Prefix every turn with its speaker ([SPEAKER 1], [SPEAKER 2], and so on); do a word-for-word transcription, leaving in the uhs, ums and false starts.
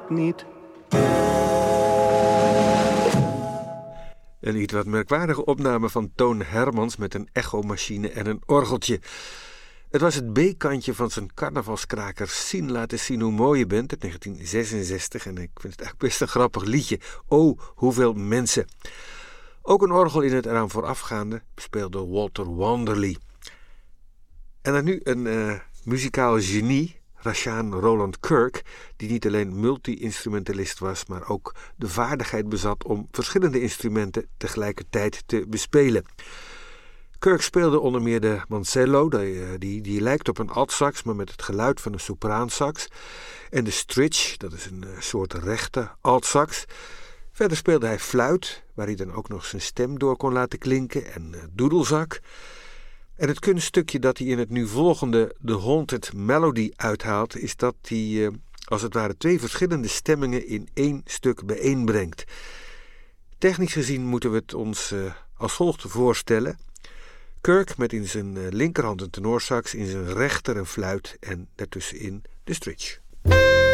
[SPEAKER 1] niet.
[SPEAKER 2] Een iets wat merkwaardige opname van Toon Hermans met een echomachine en een orgeltje. Het was het B-kantje van zijn carnavalskraker Zien laten zien hoe mooi je bent uit negentien zesenzestig en ik vind het eigenlijk best een grappig liedje. Oh, hoeveel mensen. Ook een orgel in het eraan voorafgaande bespeeld door Walter Wanderley. En dan nu een uh, muzikaal genie, Rashaan Roland Kirk, die niet alleen multi-instrumentalist was, maar ook de vaardigheid bezat om verschillende instrumenten tegelijkertijd te bespelen. Kirk speelde onder meer de mancello, die, die, die lijkt op een altsax, maar met het geluid van een sopraansax. En de stritch, dat is een soort rechte altsax. Verder speelde hij fluit, waar hij dan ook nog zijn stem door kon laten klinken, en doedelzak. En het kunststukje dat hij in het nu volgende The Haunted Melody uithaalt, is dat hij als het ware twee verschillende stemmingen in één stuk bijeenbrengt. Technisch gezien moeten we het ons als volgt voorstellen. Kirk met in zijn linkerhand een tenorsax, in zijn rechter een fluit en daartussenin de stritch.